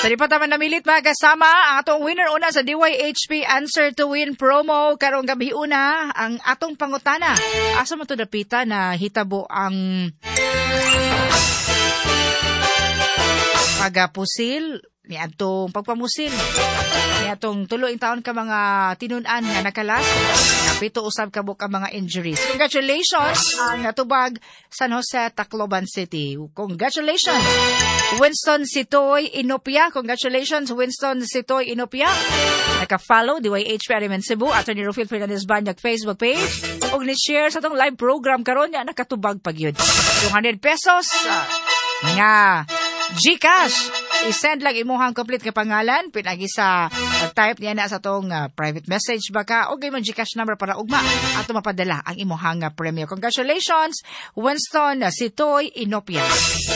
Sa di pa taman namilit mga kasama, ang atong winner una sa DYHP Answer to Win promo karong gabi una ang atong pangutana. Asa man to dapita na hitabo ang pagapusil ni atong pagpamusil ni atong tuloy taon ka mga tinun-an nga nakalas nga pito usab ka buka mga injuries. Congratulations ang natubag San Jose, Tacloban City. Congratulations Winston Sitoy Inopia. Congratulations Winston Sitoy Inopia. Naka-follow DYHP Arimen Cebu ato ni Rufil Fernandez Banyag Facebook page ug ni-share sa tong live program karon nya nakatubag pagyud 200 pesos nga GCash. I-send lang imuhang complete ka pangalan, pinagi sa type niya na sa tong private message baka o gayon GCash number para ugma ato mapadala ang imuhang premium. Congratulations Winston Sitoy Inopia.